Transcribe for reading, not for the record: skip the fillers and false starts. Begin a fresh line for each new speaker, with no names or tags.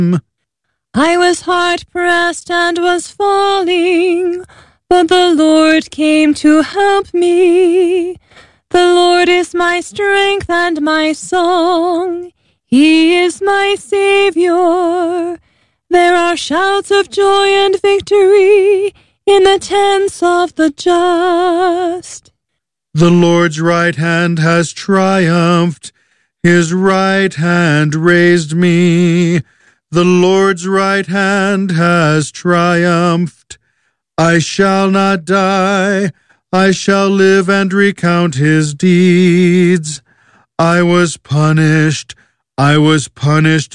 I was hard-pressed and was falling, but the Lord came to help me. The Lord is my strength and my song. He is my Savior. There are shouts of joy and victory in the tents of the just.
The Lord's right hand has triumphed. His right hand raised me. The Lord's right hand has triumphed. I shall not die. I shall live and recount his deeds. I was punished